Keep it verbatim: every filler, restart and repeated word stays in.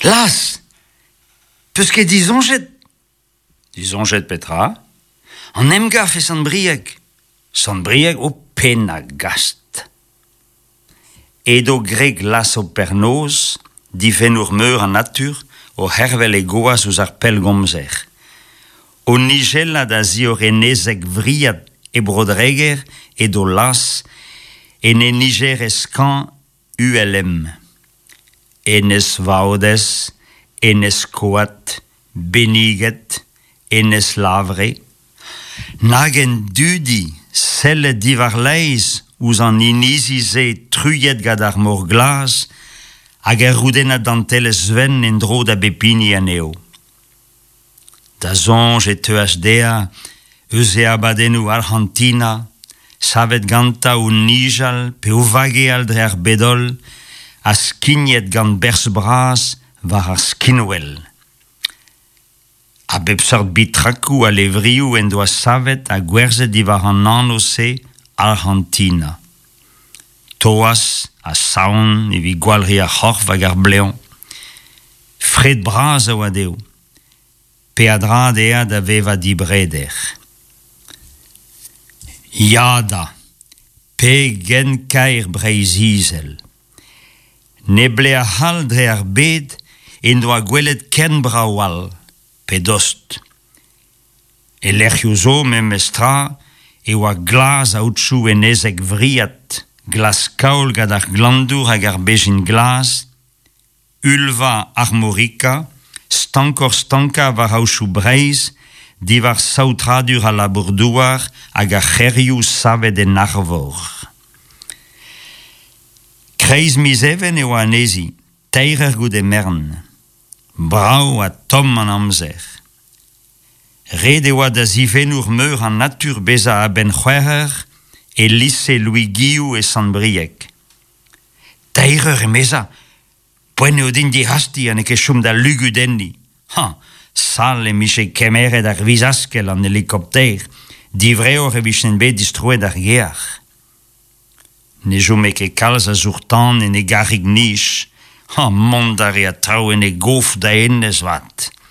Las, peus ket dizonjet? Dizonjet petra? An emgaf e Sant Brieg. Sant Brieg o pena gast. Edo greg las o pernoz, difen ur meur an natur, o hervel e goaz ouz ar pel gomzer. O nigella da zi o renezek vriad e brodreger edo las, en e niger eskan U L M. Enes vaodes, enes koat, beniget, enes lavre. Nagen dudi, selle divar leiz, ouz an inizize truyet gad ar mor glas, hag er rouden a danteles ven en dro da bepini aneo. Da zonj e teuas dea, eus e abadennou Argentina, savet ganta ou nijal, pe o vage al dre ar bedol, a skignet gant bers bras, war ar skinwell. A bep sort bitrakou a levriou en doa savet a gwerzet divar an anose Argentina. Toas a saon evi gwalri a c'horf hag ar bleon. Fred bras a oa deo. Pe a dra dea da veva di breder. Yada, pe gen kair breiz izel. Ne ble a hal dre ar bed en doa gwelet ken bra wal, pe dost. E lerc'hioù zo mem estra e oa glas a outchou en ezek vriat, glas kaol gad ar glandour hag ar bejin glas, ulva armorica, stankor stanka war aouchou breiz, divar saoutradur a labourdouar hag ar c'herioù savet en arvor. Kreiz miz even eo anezi, teirer gout e mern. Brau a tom an amzer. Red eo a da zivenour meur an natur beza a ben c'hwerer e lisse Louis Guillou e Sant Brieg. Teirer e meza, poen eo din di hasti an e ket chom da lugudenni. Ha, sal e miche kemeret ar vizaskel an helikopter, divreor e vichen bet distroet ar gear. Ne jo me ket kalz a zourtan en e garig nish, ha mondare a tau en e gof da ennez vat.